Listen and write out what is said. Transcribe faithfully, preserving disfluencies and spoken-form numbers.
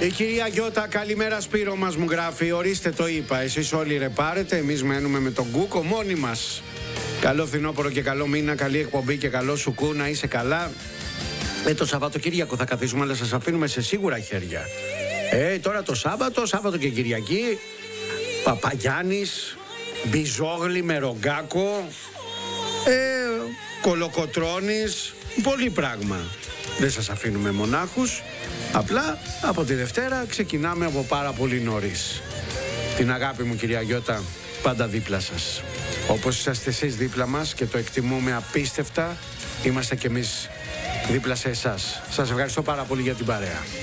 Η κυρία Γιώτα, καλημέρα Σπύρο μας μου γράφει. Ορίστε το είπα, εσείς όλοι ρεπάρετε, εμείς μένουμε με τον Κούκο μόνοι μας. Καλό φθινόπωρο και καλό μήνα, καλή εκπομπή και καλό σουκού, να είσαι καλά. Ε, το Σαββατοκύριακο θα καθίσουμε, αλλά σας αφήνουμε σε σίγουρα χέρια. Ε, τώρα το Σάββατο, Σάββατο και Κυριακή, Παπαγιάννης, Μπιζόγλη με Ρογκάκο, ε, Κολοκοτρώνης, πολύ πράγμα. Δεν σας αφήνουμε μονάχους, απλά από τη Δευτέρα ξεκινάμε από πάρα πολύ νωρίς. Την αγάπη μου κυρία Γιώτα, πάντα δίπλα σας. Όπως είσαστε εσείς δίπλα μας και το εκτιμούμε απίστευτα, είμαστε κι εμείς δίπλα σε εσάς. Σας ευχαριστώ πάρα πολύ για την παρέα.